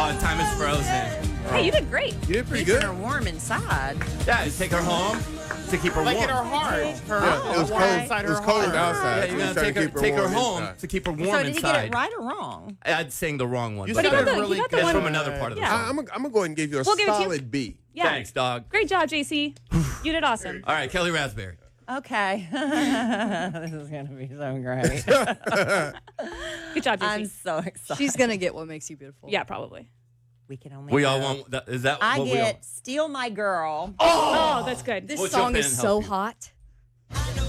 Oh, time is frozen. Hey, you did great. You did pretty Keeping good. her warm inside. Yeah, you take her home to keep her Like warm. in her heart. Yeah, it was warm cold. inside It was her cold heart. outside. Yeah, so you're we gonna tried to take her warm home inside. to keep her warm So did he inside. get it right or wrong? I'd saying the wrong one. You but got the- really you got the that's one. from another part of the Yeah. song. I'm gonna go ahead and give you a We'll give it to you. solid B. Yeah. Thanks, dog. Great job, JC. You did awesome. All right, Kelly Raspberry. Okay. This is going to be so great. Good job, JC. I'm so excited. She's going to get what makes you beautiful. Yeah, probably. We can only We all hope. want. Is that I what we all? get Steal My Girl. Oh, that's good. This We'll song jump in is and so help you. hot.